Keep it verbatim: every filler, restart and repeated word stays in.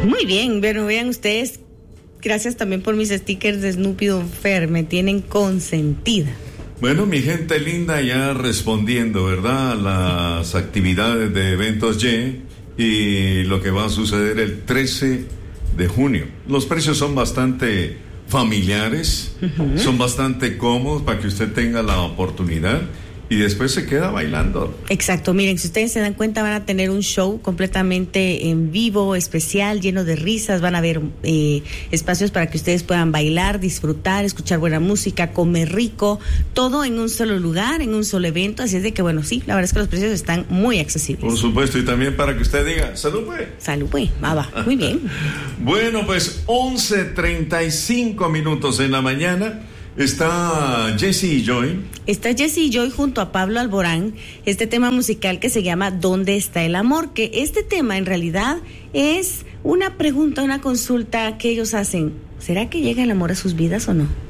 Muy bien, bueno, vean ustedes, gracias también por mis stickers de Snoopy Don Fer, me tienen consentida. Bueno, mi gente linda, ya respondiendo, ¿verdad?, a las actividades de Eventos Y y lo que va a suceder el trece de junio. Los precios son bastante familiares, uh-huh. son bastante cómodos para que usted tenga la oportunidad y después se queda bailando. Exacto, miren, si ustedes se dan cuenta van a tener un show completamente en vivo, especial, lleno de risas, van a haber eh, espacios para que ustedes puedan bailar, disfrutar, escuchar buena música, comer rico, todo en un solo lugar, en un solo evento, así es de que bueno, sí, la verdad es que los precios están muy accesibles. Por supuesto, y también para que usted diga, salud pues. Salud pues, va, va, muy bien. Bueno, pues once treinta y cinco minutos en la mañana. Está Jessy y Joy. Está Jessy y Joy junto a Pablo Alborán, este tema musical que se llama ¿Dónde está el amor? Que este tema en realidad es una pregunta, una consulta que ellos hacen. ¿Será que llega el amor a sus vidas o no?